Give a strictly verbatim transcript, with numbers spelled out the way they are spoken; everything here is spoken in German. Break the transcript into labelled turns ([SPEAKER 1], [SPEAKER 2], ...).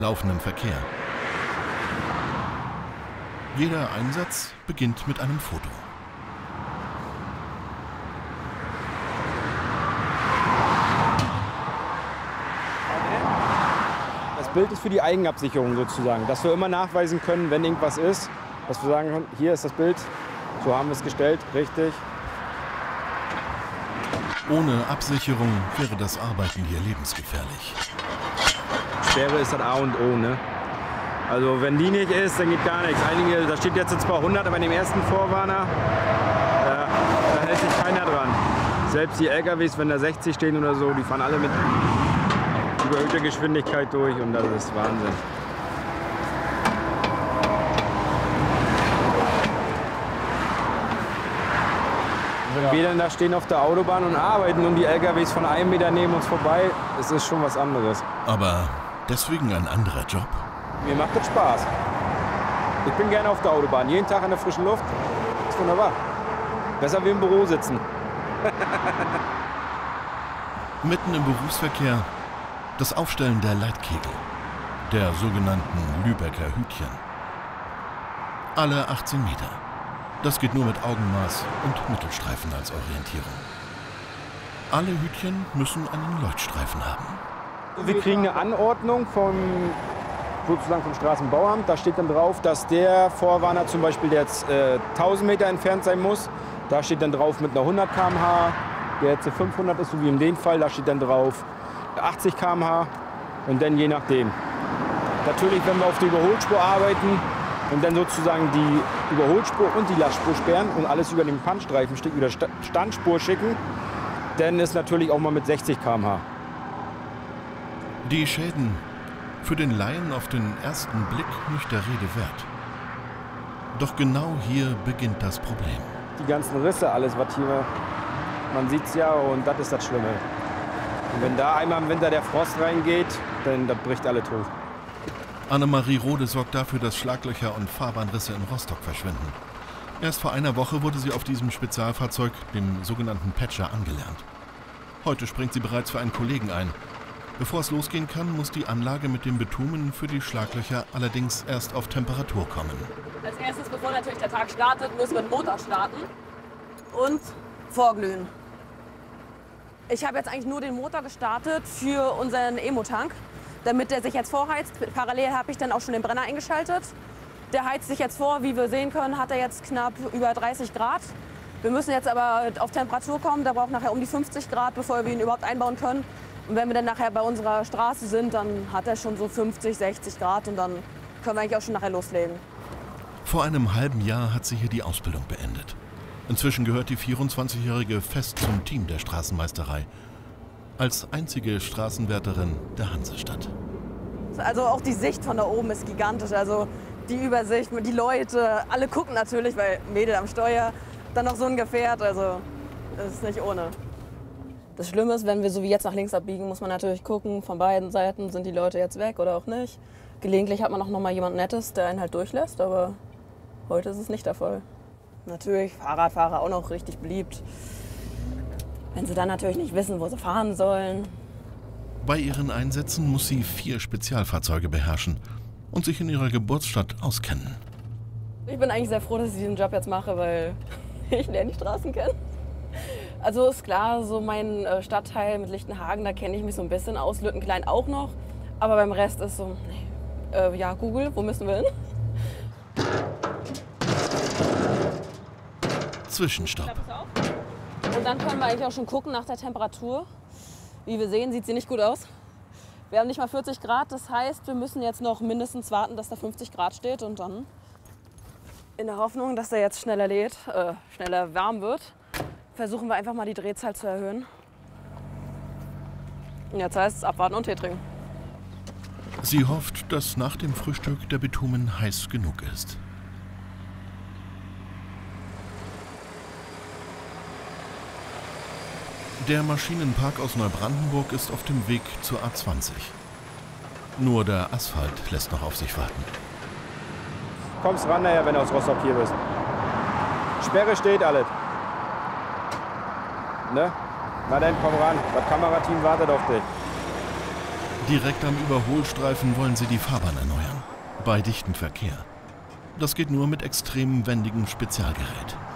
[SPEAKER 1] laufenden Verkehr. Jeder Einsatz beginnt mit einem Foto.
[SPEAKER 2] Das Bild ist für die Eigenabsicherung sozusagen, dass wir immer nachweisen können, wenn irgendwas ist, dass wir sagen können, hier ist das Bild, so haben wir es gestellt, richtig.
[SPEAKER 1] Ohne Absicherung wäre das Arbeiten hier lebensgefährlich.
[SPEAKER 2] Sperre ist das A und O, ne? Also wenn die nicht ist, dann geht gar nichts. Einige, da steht jetzt zwar hundert, aber in dem ersten Vorwarner, äh, da hält sich keiner dran. Selbst die L K Ws, wenn da sechzig stehen oder so, die fahren alle mit überhöhter Geschwindigkeit durch und das ist Wahnsinn. Wenn wir dann da stehen auf der Autobahn und arbeiten und die L K Ws von einem Meter neben uns vorbei, es ist schon was anderes.
[SPEAKER 1] Aber deswegen ein anderer Job?
[SPEAKER 2] Mir macht das Spaß. Ich bin gerne auf der Autobahn, jeden Tag an der frischen Luft. Das ist wunderbar. Besser wie im Büro sitzen.
[SPEAKER 1] Mitten im Berufsverkehr das Aufstellen der Leitkegel, der sogenannten Lübecker Hütchen. Alle achtzehn Meter. Das geht nur mit Augenmaß und Mittelstreifen als Orientierung. Alle Hütchen müssen einen Leuchtstreifen haben.
[SPEAKER 2] Wir kriegen eine Anordnung vom, sozusagen vom Straßenbauamt. Da steht dann drauf, dass der Vorwarner zum Beispiel, der jetzt äh, tausend Meter entfernt sein muss, da steht dann drauf mit einer hundert Kilometer pro Stunde. Der jetzt fünfhundert ist, so wie in dem Fall, da steht dann drauf achtzig Kilometer pro Stunde und dann je nachdem. Natürlich, wenn wir auf der Überholspur arbeiten und dann sozusagen die Überholspur und die Lastspur sperren und alles über den Pannstreifenstück über der Standspur schicken, dann ist natürlich auch mal mit sechzig Kilometer pro Stunde.
[SPEAKER 1] Die Schäden für den Laien auf den ersten Blick nicht der Rede wert. Doch genau hier beginnt das Problem.
[SPEAKER 2] Die ganzen Risse, alles was hier, man sieht es ja und das ist das Schlimme. Und wenn da einmal im Winter der Frost reingeht, dann das bricht alle tot.
[SPEAKER 1] Annemarie Rode sorgt dafür, dass Schlaglöcher und Fahrbahnrisse in Rostock verschwinden. Erst vor einer Woche wurde sie auf diesem Spezialfahrzeug, dem sogenannten Patcher, angelernt. Heute springt sie bereits für einen Kollegen ein. Bevor es losgehen kann, muss die Anlage mit dem Bitumen für die Schlaglöcher allerdings erst auf Temperatur kommen.
[SPEAKER 3] Als erstes, bevor natürlich der Tag startet, müssen wir den Motor starten und vorglühen. Ich habe jetzt eigentlich nur den Motor gestartet für unseren Emo-Tank, damit der sich jetzt vorheizt. Parallel habe ich dann auch schon den Brenner eingeschaltet. Der heizt sich jetzt vor. Wie wir sehen können, hat er jetzt knapp über dreißig Grad. Wir müssen jetzt aber auf Temperatur kommen. Der braucht nachher um die fünfzig Grad, bevor wir ihn überhaupt einbauen können. Und wenn wir dann nachher bei unserer Straße sind, dann hat er schon so fünfzig, sechzig Grad und dann können wir eigentlich auch schon nachher loslegen.
[SPEAKER 1] Vor einem halben Jahr hat sie hier die Ausbildung beendet. Inzwischen gehört die vierundzwanzigjährige fest zum Team der Straßenmeisterei. Als einzige Straßenwärterin der Hansestadt.
[SPEAKER 3] Also auch die Sicht von da oben ist gigantisch. Also die Übersicht, die Leute, alle gucken natürlich, weil Mädel am Steuer, dann noch so ein Gefährt, also das ist nicht ohne. Das Schlimme ist, wenn wir so wie jetzt nach links abbiegen, muss man natürlich gucken, von beiden Seiten, sind die Leute jetzt weg oder auch nicht. Gelegentlich hat man auch noch mal jemand Nettes, der einen halt durchlässt, aber heute ist es nicht der Fall. Natürlich Fahrradfahrer auch noch richtig beliebt. Wenn sie dann natürlich nicht wissen, wo sie fahren sollen.
[SPEAKER 1] Bei ihren Einsätzen muss sie vier Spezialfahrzeuge beherrschen und sich in ihrer Geburtsstadt auskennen.
[SPEAKER 3] Ich bin eigentlich sehr froh, dass ich diesen Job jetzt mache, weil ich lerne die Straßen kennen. Also ist klar, so mein Stadtteil mit Lichtenhagen, da kenne ich mich so ein bisschen aus, Lüttenklein auch noch. Aber beim Rest ist so, nee, äh, ja Google, wo müssen wir hin?
[SPEAKER 1] Zwischenstopp.
[SPEAKER 3] Und dann können wir eigentlich auch schon gucken nach der Temperatur. Wie wir sehen, sieht sie nicht gut aus. Wir haben nicht mal vierzig Grad, das heißt, wir müssen jetzt noch mindestens warten, dass da fünfzig Grad steht und dann in der Hoffnung, dass der jetzt schneller lädt, äh, schneller warm wird, versuchen wir einfach mal die Drehzahl zu erhöhen. Und jetzt heißt es abwarten und Tee trinken.
[SPEAKER 1] Sie hofft, dass nach dem Frühstück der Bitumen heiß genug ist. Der Maschinenpark aus Neubrandenburg ist auf dem Weg zur A zwanzig. Nur der Asphalt lässt noch auf sich warten.
[SPEAKER 2] Kommst ran nachher, wenn du aus Rostock hier bist. Sperre steht alles. Ne? Na dann, komm ran. Das Kamerateam wartet auf dich.
[SPEAKER 1] Direkt am Überholstreifen wollen sie die Fahrbahn erneuern. Bei dichtem Verkehr. Das geht nur mit extrem wendigem Spezialgerät.